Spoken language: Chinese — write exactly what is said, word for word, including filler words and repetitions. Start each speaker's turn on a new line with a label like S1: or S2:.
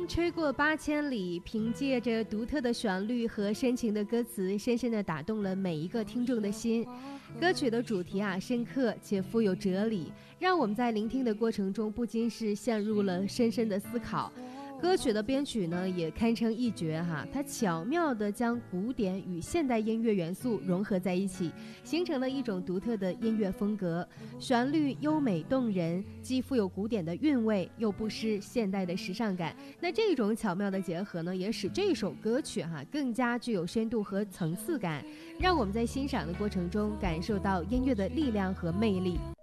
S1: 吹过八千里，凭借着独特的旋律和深情的歌词，深深地打动了每一个听众的心。歌曲的主题啊，深刻且富有哲理，让我们在聆听的过程中不禁是陷入了深深的思考。歌曲的编曲呢，也堪称一绝哈，它巧妙地将古典与现代音乐元素融合在一起，形成了一种独特的音乐风格。旋律优美动人，既富有古典的韵味，又不失现代的时尚感。那这种巧妙的结合呢，也使这首歌曲哈更加具有深度和层次感，让我们在欣赏的过程中感受到音乐的力量和魅力。